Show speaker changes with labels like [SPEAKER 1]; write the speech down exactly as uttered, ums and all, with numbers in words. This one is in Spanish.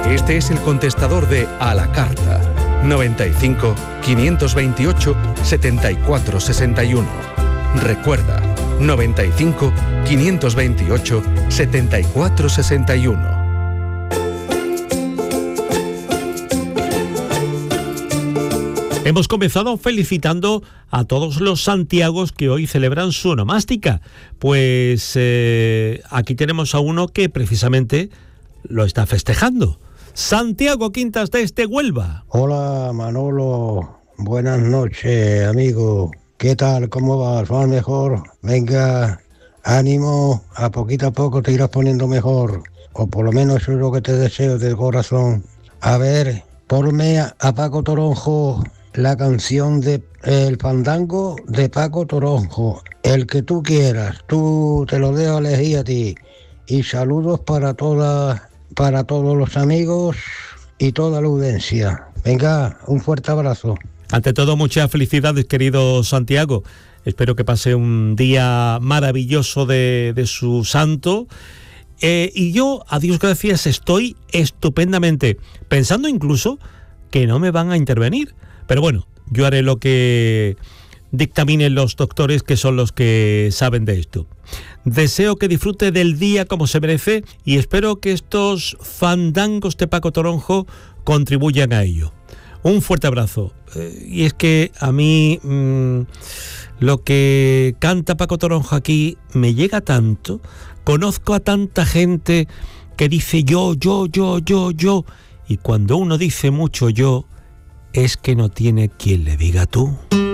[SPEAKER 1] Este es el contestador de A la Carta. noventa y cinco, quinientos veintiocho, setenta y cuatro sesenta y uno. Recuerda, noventa y cinco, quinientos veintiocho, setenta y cuatro sesenta y uno.
[SPEAKER 2] Hemos comenzado felicitando a todos los santiagos que hoy celebran su onomástica. Pues eh, aquí tenemos a uno que precisamente lo está festejando. Santiago Quintas desde Huelva.
[SPEAKER 3] Hola Manolo, buenas noches amigo. ¿Qué tal? ¿Cómo vas? ¿Vas mejor? Venga, ánimo, a poquito a poco te irás poniendo mejor. O por lo menos eso es lo que te deseo de corazón. A ver, ponme a, a Paco Toronjo la canción de El Fandango de Paco Toronjo. El que tú quieras, tú te lo dejo elegir a ti. Y saludos para todas, para todos los amigos y toda la audiencia. Venga, un fuerte abrazo.
[SPEAKER 2] Ante todo, muchas felicidades, querido Santiago. Espero que pase un día maravilloso de, de su santo. Eh, y yo, a Dios gracias, estoy estupendamente, pensando incluso que no me van a intervenir. Pero bueno, yo haré lo que dictaminen los doctores, que son los que saben de esto. Deseo que disfrute del día como se merece y espero que estos fandangos de Paco Toronjo contribuyan a ello. Un fuerte abrazo. Eh, y es que a mí mmm, lo que canta Paco Toronjo aquí me llega tanto. Conozco a tanta gente que dice yo, yo, yo, yo, yo. Y cuando uno dice mucho yo, es que no tiene quien le diga tú.